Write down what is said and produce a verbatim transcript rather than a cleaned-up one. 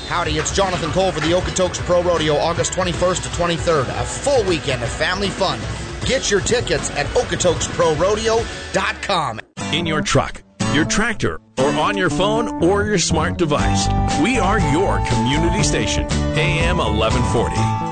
Howdy, it's Jonathan Cole for the Okotoks Pro Rodeo, August twenty-first to twenty-third. A full weekend of family fun. Get your tickets at okotokes pro rodeo dot com. In your truck, your tractor, or on your phone or your smart device, we are your community station. A M eleven forty.